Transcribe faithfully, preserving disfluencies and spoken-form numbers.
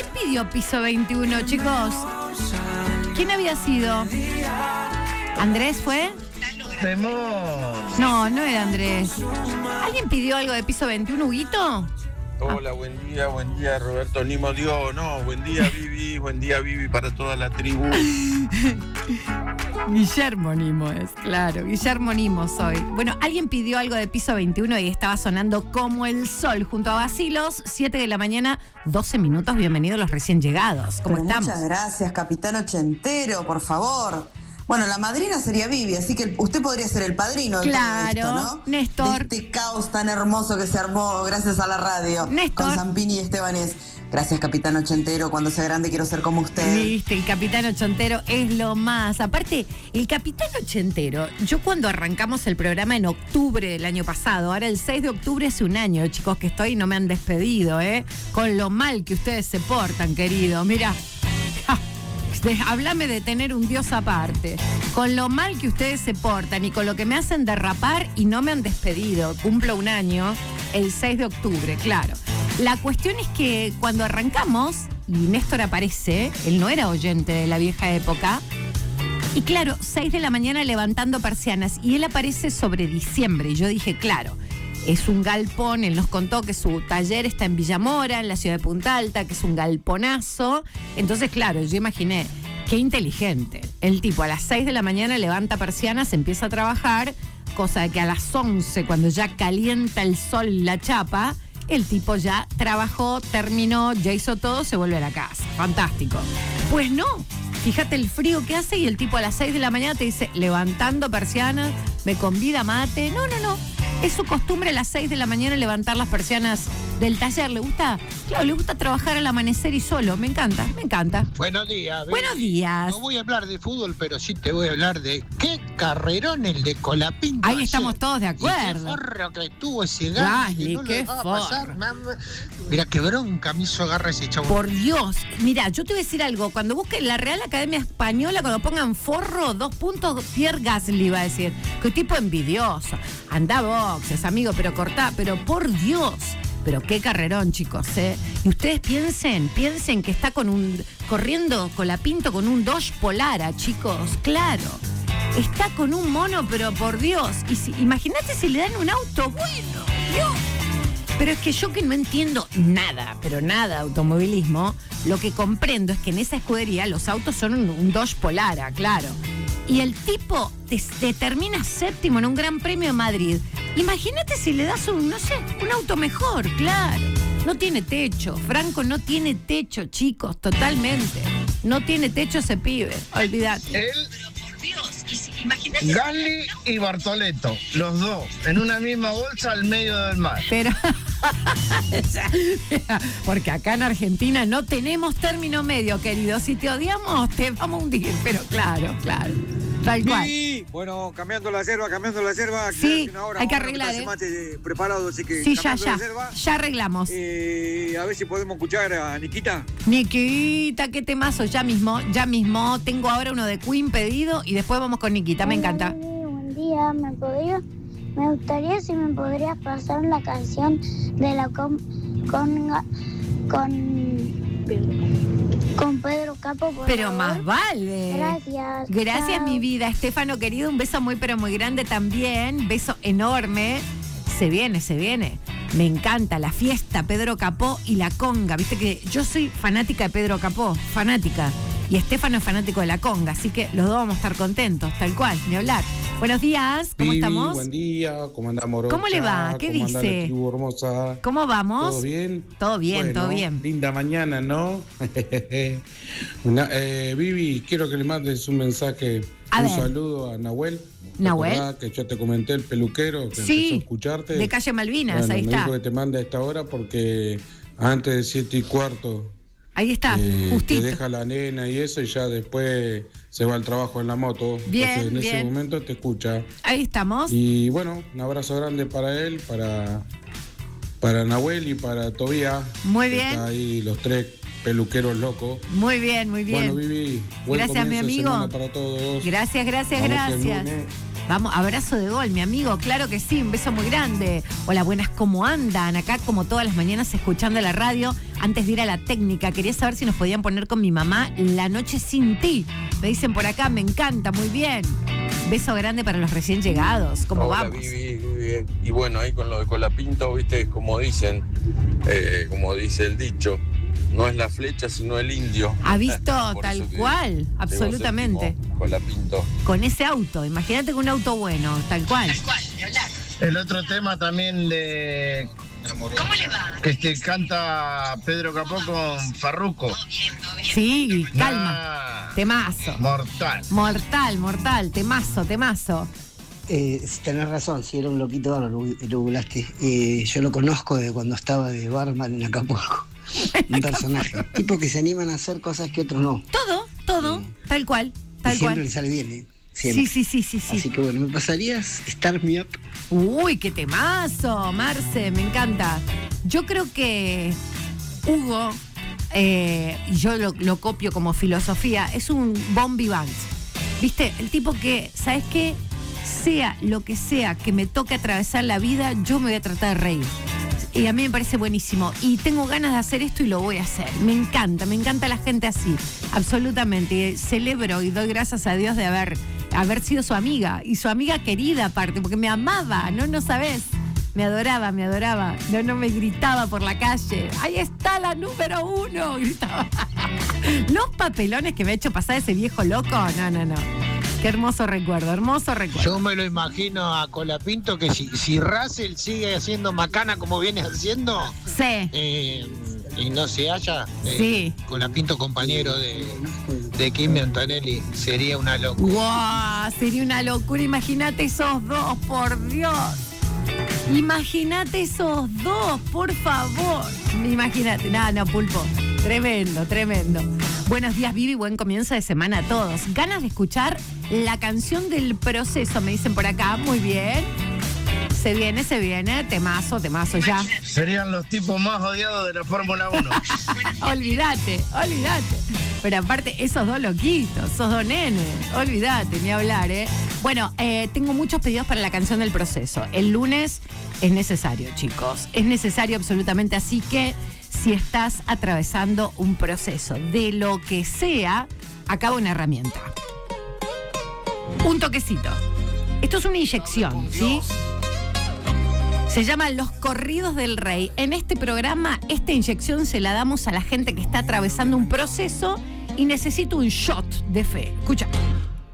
¿Quién pidió piso veintiuno, chicos? ¿Quién había sido? ¿Andrés fue? No, no era Andrés. ¿Alguien pidió algo de piso veintiuno, Huguito? Hola, buen día, buen día, Roberto Nimo Dios. No, buen día, Vivi, buen día, Vivi, para toda la tribu. Guillermo Nimo es, claro, Guillermo Nimo soy. Bueno, alguien pidió algo de piso veintiuno y estaba sonando como el sol junto a Bacilos, siete de la mañana, doce minutos. Bienvenidos los recién llegados. ¿Cómo Pero estamos? Muchas gracias, capitán ochentero, por favor. Bueno, la madrina sería Vivi, así que usted podría ser el padrino de Claro, todo esto, ¿no? Néstor. De este caos tan hermoso que se armó gracias a la radio. Néstor. Con Zampini y Estebanés. Gracias, capitán ochentero. Cuando sea grande quiero ser como usted. Viste, el capitán ochentero es lo más. Aparte, el capitán ochentero, yo cuando arrancamos el programa en octubre del año pasado, ahora el seis de octubre hace un año, chicos, que estoy y no me han despedido, ¿eh? Con lo mal que ustedes se portan, querido. Mirá. Háblame de tener un Dios aparte. Con lo mal que ustedes se portan y con lo que me hacen derrapar y no me han despedido. Cumplo un año el seis de octubre, claro. La cuestión es que cuando arrancamos, y Néstor aparece, él no era oyente de la vieja época, y claro, seis de la mañana levantando persianas, y él aparece sobre diciembre, y yo dije, claro, es un galpón, él nos contó que su taller está en Villamora, en la ciudad de Punta Alta, que es un galponazo. Entonces, claro, yo imaginé, qué inteligente. El tipo a las seis de la mañana levanta persianas, empieza a trabajar, cosa de que a las once, cuando ya calienta el sol y la chapa, el tipo ya trabajó, terminó, ya hizo todo, se vuelve a la casa. Fantástico. Pues no, fíjate el frío que hace y el tipo a las seis de la mañana te dice, levantando persianas, me convida mate. No, no, no. Es su costumbre a las seis de la mañana levantar las persianas del taller. ¿Le gusta? Claro, le gusta trabajar al amanecer y solo. Me encanta, me encanta. Buenos días. Baby. Buenos días. No voy a hablar de fútbol, pero sí te voy a hablar de qué carrerón el de Colapinto. Ahí ayer. Estamos todos de acuerdo. Y qué forro que tuvo ese Gasly, que no qué lo dejaba forro. pasar. Mamá. Mira qué bronca me hizo agarrar ese chavo. Por Dios. Mira, yo te voy a decir algo. Cuando busquen la Real Academia Española, cuando pongan forro, dos puntos, Pierre Gasly va a decir. Qué tipo envidioso. Anda boxes, amigo, pero cortá. Pero por Dios. Pero qué carrerón, chicos, ¿eh? Y ustedes piensen, piensen que está con un corriendo Colapinto con un Dodge Polara, chicos. Claro. Está con un mono, pero por Dios. Y si, imagínate si le dan un auto bueno. Dios. Pero es que yo que no entiendo nada, pero nada de automovilismo, lo que comprendo es que en esa escudería los autos son un, un Dodge Polara, claro. Y el tipo te, te termina séptimo en un Gran Premio de Madrid. Imagínate si le das un, no sé, un auto mejor, claro. No tiene techo. Franco no tiene techo, chicos, totalmente. No tiene techo ese pibe, olvídate. Él, Gasly y Bartoletto, los dos, en una misma bolsa al medio del mar. Pero, porque acá en Argentina no tenemos término medio, querido. Si te odiamos, te vamos a hundir. Pero claro, claro. Tal cual. Sí, bueno, cambiando la selva, cambiando la selva. Sí, una hora, hay que ahora arreglar, me ¿eh? mate preparado, así que Sí, ya, cambiando ya. la selva, Ya arreglamos. eh, a ver si podemos escuchar a Nikita. Nikita, qué temazo. Ya mismo, ya mismo. Tengo ahora uno de Queen pedido y después vamos con Nikita. Me encanta. Buen día, ¿me podría, me gustaría si me podrías pasar la canción de la con con con, con Pedro Capo, por Pero favor? más vale. Gracias. Gracias, Chao. mi vida. Estefano, querido, un beso muy, pero muy grande también. Beso enorme. Se viene, se viene. Me encanta la fiesta, Pedro Capó y la conga. Viste que yo soy fanática de Pedro Capó, fanática. Y Estefano es fanático de la conga, así que los dos vamos a estar contentos, tal cual, ni hablar. Buenos días, ¿cómo Vivi, estamos? Buen día, ¿cómo andamos? ¿Cómo le va? ¿Qué ¿Cómo anda dice? la tribu hermosa? ¿Cómo vamos? ¿Todo bien? Todo bien, Bueno, todo bien. Linda mañana, ¿no? Una, eh, Vivi, quiero que le mandes un mensaje, A un ver. saludo a Nahuel. ¿Te Nahuel. acordás que yo te comenté el peluquero que Sí, empezó a escucharte? de Calle Malvinas, Bueno, ahí me está. dijo que te mande a esta hora porque antes de siete y cuarto Ahí está, eh, te justito. deja la nena y eso y ya después se va al trabajo en la moto. Bien, Entonces en bien. ese momento te escucha. Ahí estamos. Y bueno, un abrazo grande para él, para, para Nahuel y para Tobía. Muy que bien. Está ahí los tres peluqueros locos. Muy bien, muy bien. Bueno, Vivi, buen Gracias, mi comienzo de amigo. semana para todos. Gracias, gracias, Vamos que el gracias. lunes. Vamos, abrazo de gol, mi amigo, claro que sí, un beso muy grande. Hola, buenas, ¿cómo andan? Acá como todas las mañanas escuchando la radio. antes de ir a la técnica, quería saber si nos podían poner con mi mamá La Noche Sin Ti. Me dicen por acá, me encanta, muy bien. Beso grande para los recién llegados. ¿Cómo Hola, vamos? Vivi, bien. Y bueno, ahí con lo de Colapinto, viste, como dicen, eh, como dice el dicho, no es la flecha, sino el indio. ¿Ha visto? Por Tal eso que cual, debo absolutamente. ser tipo Colapinto. Con ese auto, imagínate con un auto bueno, tal cual. El otro tema también de... ¿Cómo le va? Que este, canta Pedro Capó con Farruko. Sí, calma. Ah, Temazo. mortal. Mortal, mortal, temazo, temazo. Eh, tenés razón, si era un loquito, lo, lo googlaste. Eh, yo lo conozco de cuando estaba de barman en Acapulco. Un personaje. Tipo que se animan a hacer cosas que otros no. Todo, todo, Sí. tal cual, Y tal siempre cual. le sale bien, ¿eh? Siempre. Sí, sí, sí, sí, sí. Así que bueno, ¿me pasarías Start Me Up? Uy, qué temazo, Marce, me encanta. Yo creo que Hugo, eh, y yo lo, lo copio como filosofía, es un bon vivant. ¿Viste? El tipo que, ¿sabes qué? Sea lo que sea que me toque atravesar la vida, yo me voy a tratar de reír. Y a mí me parece buenísimo. Y tengo ganas de hacer esto y lo voy a hacer. Me encanta, me encanta la gente así. Absolutamente. Y celebro y doy gracias a Dios de haber, haber sido su amiga. Y su amiga querida aparte, porque me amaba, ¿no? No sabés. Me adoraba, me adoraba. No, no me gritaba por la calle. ¡Ahí está la número uno! Gritaba. Los papelones que me ha hecho pasar ese viejo loco. No, no, no. Qué hermoso recuerdo, hermoso recuerdo. Yo me lo imagino a Colapinto que si, si Russell sigue haciendo macana como viene haciendo Sí. eh, y no se halla, eh, Sí. Colapinto compañero de, de Kim Antonelli sería una locura. ¡Guau! Sería una locura. Imagínate esos dos, por Dios. Imagínate esos dos, por favor. Imagínate. No, no, Pulpo. Tremendo, tremendo. Buenos días, Vivi. Buen comienzo de semana a todos. Ganas de escuchar la canción del proceso, me dicen por acá. Muy bien. Se viene, se viene. Temazo, temazo ya. Serían los tipos más odiados de la Fórmula uno. Olvídate, olvídate. Pero aparte, esos dos loquitos, esos dos nenes, olvídate, ni hablar, ¿eh? Bueno, eh, tengo muchos pedidos para la canción del proceso. El lunes es necesario, chicos. Es necesario absolutamente, así que si estás atravesando un proceso de lo que sea, acaba una herramienta. Un toquecito. Esto es una inyección, ¿sí? Se llama Los Corridos del Rey. En este programa, esta inyección se la damos a la gente que está atravesando un proceso y necesita un shot de fe. Escucha.